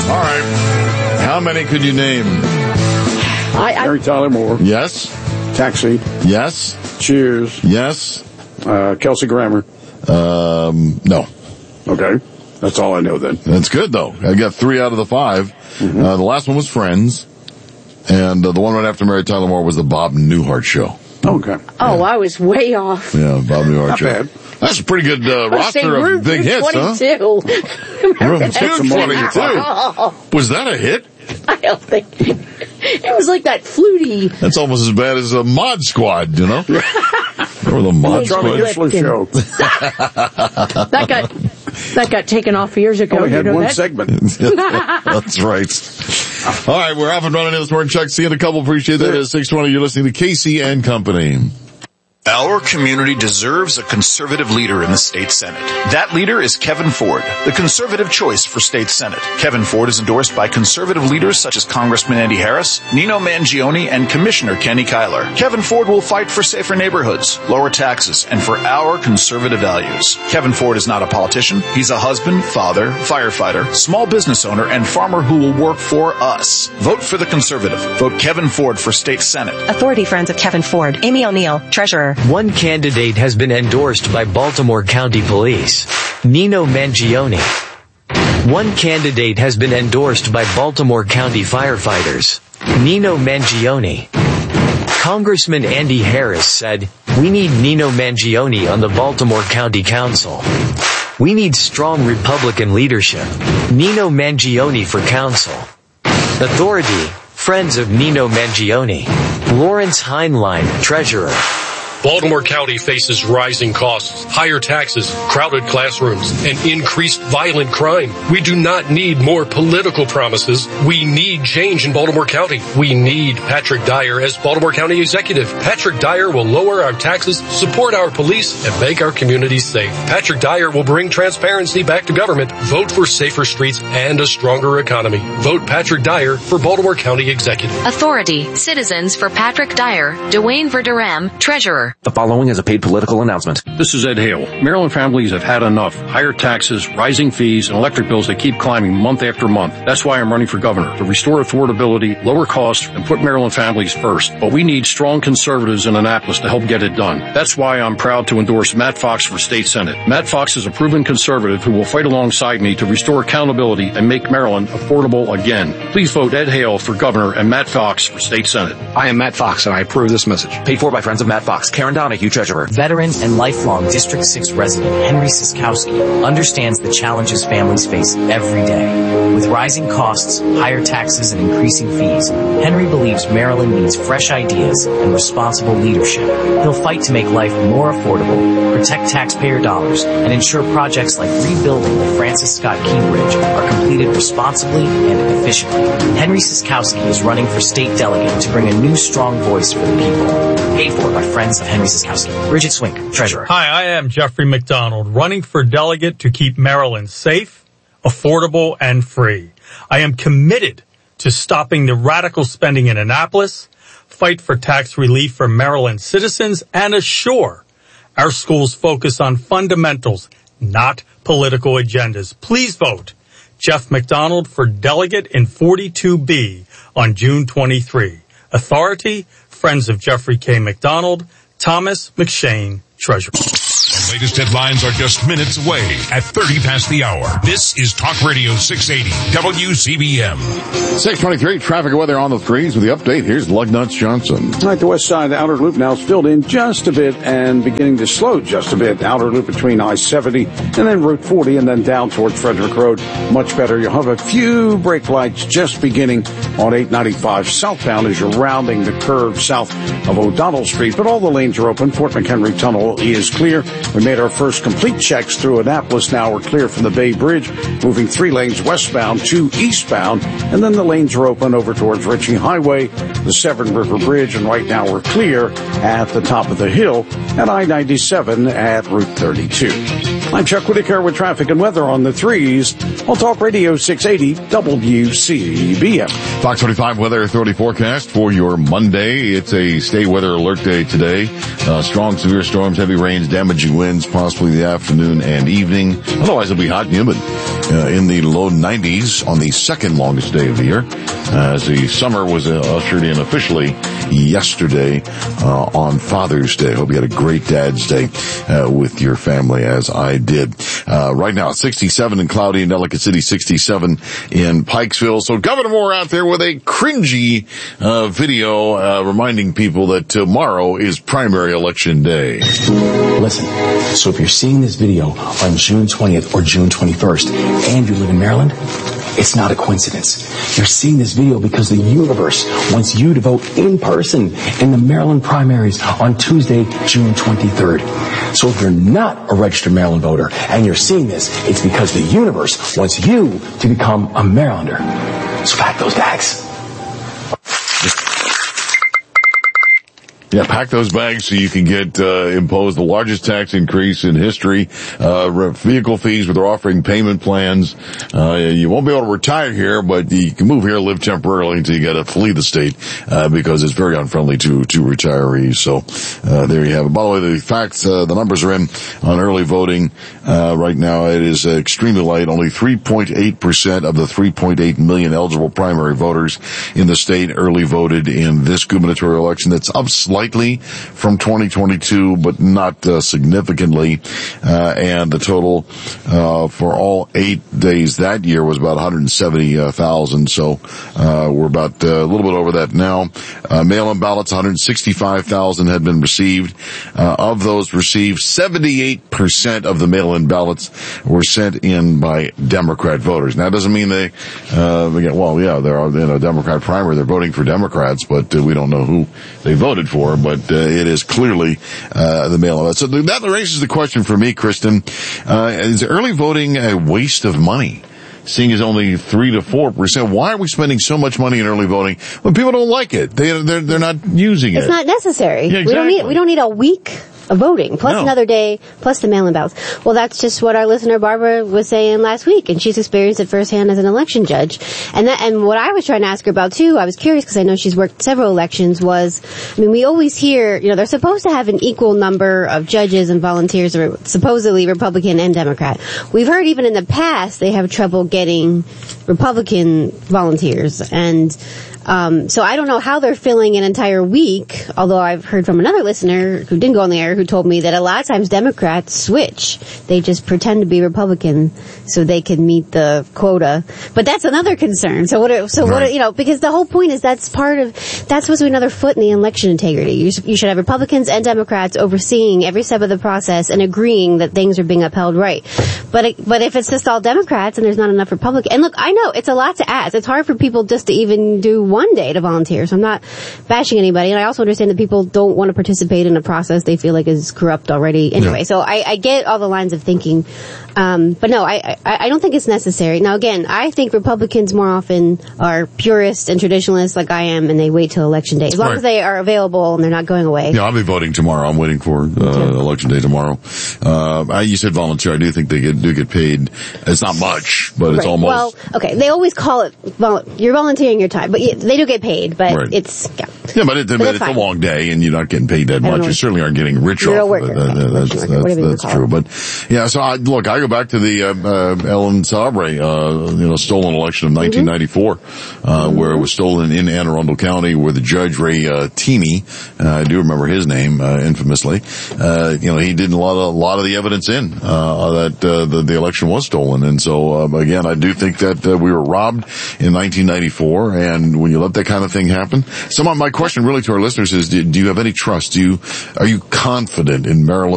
All right. How many could you name? Mary Tyler Moore. Yes. Taxi. Yes. Cheers. Yes. Kelsey Grammer. No. Okay. That's all I know then. That's good, though. I got 3 out of the 5. Mm-hmm. The last one was Friends. And the one right after Mary Tyler Moore was the Bob Newhart Show. Okay. Oh, yeah. I was way off. Yeah, Bob Newhart Not Show. Bad. That's a pretty good roster of big hits, 22. Room 222. Was that a hit? I don't think. It was like that fluty. That's almost as bad as a Mod Squad, you know? Or the Mod Squad. Show. That got taken off years ago. Only had one that? segment. That's right. All right, we're off and running this morning. Chuck, see you in a couple. Appreciate that. At 6:20, you're listening to Casey and Company. Our community deserves a conservative leader in the state Senate. That leader is Kevin Ford, the conservative choice for state Senate. Kevin Ford is endorsed by conservative leaders such as Congressman Andy Harris, Nino Mangione, and Commissioner Kenny Kyler. Kevin Ford will fight for safer neighborhoods, lower taxes, and for our conservative values. Kevin Ford is not a politician. He's a husband, father, firefighter, small business owner, and farmer who will work for us. Vote for the conservative. Vote Kevin Ford for state Senate. Authority Friends of Kevin Ford. Amy O'Neill, Treasurer. One candidate has been endorsed by Baltimore County Police, Nino Mangione. One candidate has been endorsed by Baltimore County firefighters, Nino Mangione. Congressman Andy Harris said, "We need Nino Mangione on the Baltimore County Council. We need strong Republican leadership. Nino Mangione for council." Authority, Friends of Nino Mangione. Lawrence Heinlein, Treasurer. Baltimore County faces rising costs, higher taxes, crowded classrooms, and increased violent crime. We do not need more political promises. We need change in Baltimore County. We need Patrick Dyer as Baltimore County Executive. Patrick Dyer will lower our taxes, support our police, and make our communities safe. Patrick Dyer will bring transparency back to government. Vote for safer streets and a stronger economy. Vote Patrick Dyer for Baltimore County Executive. Authority, Citizens for Patrick Dyer, Dwayne Verderam, Treasurer. The following is a paid political announcement. This is Ed Hale. Maryland families have had enough. Higher taxes, rising fees, and electric bills that keep climbing month after month. That's why I'm running for governor, to restore affordability, lower costs, and put Maryland families first. But we need strong conservatives in Annapolis to help get it done. That's why I'm proud to endorse Matt Fox for state Senate. Matt Fox is a proven conservative who will fight alongside me to restore accountability and make Maryland affordable again. Please vote Ed Hale for governor and Matt Fox for state Senate. I am Matt Fox, and I approve this message. Paid for by Friends of Matt Fox. Karen Donahue, Treasurer. Veteran and lifelong District 6 resident Henry Siskowski understands the challenges families face every day. With rising costs, higher taxes, and increasing fees, Henry believes Maryland needs fresh ideas and responsible leadership. He'll fight to make life more affordable, protect taxpayer dollars, and ensure projects like rebuilding the Francis Scott Key Bridge are completed responsibly and efficiently. Henry Siskowski is running for state delegate to bring a new strong voice for the people. Paid for by Friends of Henry Siskowski. Bridget Swink, Treasurer. Hi, I am Jeffrey McDonald, running for delegate to keep Maryland safe, affordable, and free. I am committed to stopping the radical spending in Annapolis, fight for tax relief for Maryland citizens, and assure our schools focus on fundamentals, not political agendas. Please vote Jeff McDonald for delegate in 42B on June 23. Authority, Friends of Jeffrey K. McDonald, Thomas McShane, Treasurer. The latest headlines are just minutes away at 30 past the hour. This is Talk Radio 680 WCBM. 6:23, traffic and weather on the threes with the update. Here's Lugnuts Johnson. All right, the west side of the outer loop now is filled in just a bit and beginning to slow just a bit. Outer loop between I-70 and then Route 40 and then down towards Frederick Road. Much better. You'll have a few brake lights just beginning on 895 southbound as you're rounding the curve south of O'Donnell Street. But all the lanes are open. Fort McHenry Tunnel is clear. We made our first complete checks through Annapolis. Now we're clear from the Bay Bridge, moving 3 lanes westbound, 2 eastbound, and then the lanes are open over towards Ritchie Highway, the Severn River Bridge, and right now we're clear at the top of the hill at I-97 at Route 32. I'm Chuck Whitaker with traffic and weather on the 3s on Talk Radio 680 WCBM. Fox 45 Weather Authority forecast for your Monday. It's a state weather alert day today. Strong severe storms, heavy rains, damaging winds, possibly in the afternoon and evening. Otherwise, it'll be hot and humid in the low 90s on the second longest day of the year, as the summer was ushered in officially yesterday on Father's Day. Hope you had a great Dad's Day with your family, as I did. Right now, 67 and cloudy in Ellicott City, 67 in Pikesville. So Governor Moore out there with a cringy video reminding people that tomorrow is primary election day. Listen, so if you're seeing this video on June 20th or June 21st and you live in Maryland, it's not a coincidence. You're seeing this video because the universe wants you to vote in person in the Maryland primaries on Tuesday, June 23rd. So if you're not a registered Maryland voter and you're seeing this, it's because the universe wants you to become a Marylander. So pack those bags. Yeah, pack those bags so you can get imposed the largest tax increase in history. Vehicle fees, where they're offering payment plans. You won't be able to retire here, but you can move here, live temporarily until you got to flee the state because it's very unfriendly to retirees. So there you have it. By the way, the facts, the numbers are in on early voting. Right now, it is extremely light. Only 3.8% of the 3.8 million eligible primary voters in the state early voted in this gubernatorial election. That's up slightly from 2022, but not significantly. And the total for all 8 days that year was about 170,000. So we're about a little bit over that now. Mail-in ballots, 165,000 had been received. Of those received, 78% of the mail-in ballots were sent in by Democrat voters. Now, that doesn't mean they they're in a Democrat primary, they're voting for Democrats, but we don't know who they voted for. But it is clearly the mail-in. So that raises the question for me, Kristen, is early voting a waste of money? Seeing as only 3 to 4%, why are we spending so much money in early voting when people don't like it? They're not using it. It's not necessary. Yeah, exactly. We don't need a week of voting, plus another day, plus the mail-in ballots. Well, that's just what our listener Barbara was saying last week, and she's experienced it firsthand as an election judge. And what I was trying to ask her about too, I was curious because I know she's worked several elections, we always hear, they're supposed to have an equal number of judges and volunteers, or supposedly Republican and Democrat. We've heard even in the past they have trouble getting Republican volunteers, and so I don't know how they're filling an entire week, although I've heard from another listener who didn't go on the air who told me that a lot of times Democrats switch. They just pretend to be Republican so they can meet the quota. But that's another concern. Because the whole point is that's supposed to be another foot in the election integrity. You should have Republicans and Democrats overseeing every step of the process and agreeing that things are being upheld right. But if it's just all Democrats and there's not enough Republicans, and look, I know it's a lot to ask. It's hard for people just to even do one day to volunteer, so I'm not bashing anybody. And I also understand that people don't want to participate in a process they feel like is corrupt already anyway. Yeah. So I get all the lines of thinking. But no, I don't think it's necessary. Now again, I think Republicans more often are purists and traditionalists like I am, and they wait till election day. As long as they are available and they're not going away. Yeah, I'll be voting tomorrow. I'm waiting for election day tomorrow. You said volunteer. I do think they do get paid. It's not much, but it's almost. Well, okay. They always call it, you're volunteering your time, but they do get paid, but it's, Yeah, but it's a long day and you're not getting paid that much. You certainly aren't getting rich off of it. That's true. But yeah, so I go back to the Ellen Sabre, stolen election of 1994, where it was stolen in Anne Arundel County, where the judge, Ray Teeney, I do remember his name, infamously, he did a lot of the evidence that the election was stolen. And so, again, I do think that we were robbed in 1994, and when you let that kind of thing happen, my question really to our listeners is, do you have any trust? Are you confident in Maryland